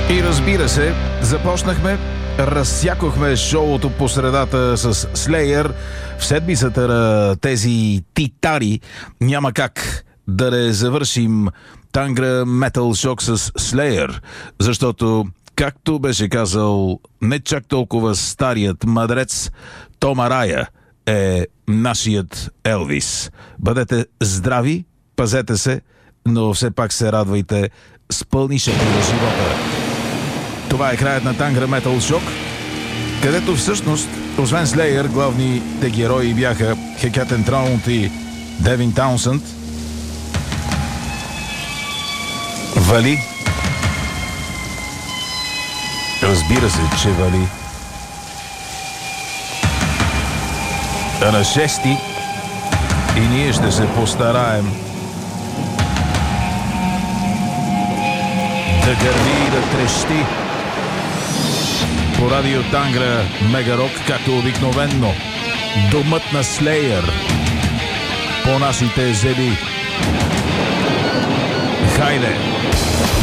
И разбира се, започнахме, разсякохме шоуто по средата с Slayer. В седмицата на тези титари няма как да не завършим Тангра Метал Шок с Slayer, защото, както беше казал не чак толкова старият мъдрец, Том Арая е нашият Елвис. Бъдете здрави, пазете се, но все пак се радвайте с пълни шепи на живота. Това е краят на Тангра Метал Шок, където всъщност, освен Slayer, главните герои бяха Хекетен Траунт и Девин Таунсънд. Вали. Разбира се, че вали. А на 6 и ние ще се постараем да гърви и да трещи по радио Тангра Мегарок, както обикновенно. Домът на Slayer по нашите земи. Хайде!